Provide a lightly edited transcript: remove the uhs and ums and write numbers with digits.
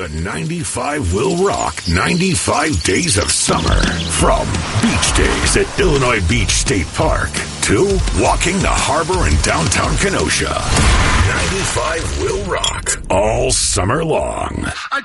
to 95 Will Rock 95 Days of Summer. From beach days at Illinois Beach State Park to walking the harbor in downtown Kenosha. 95 Will Rock all summer long.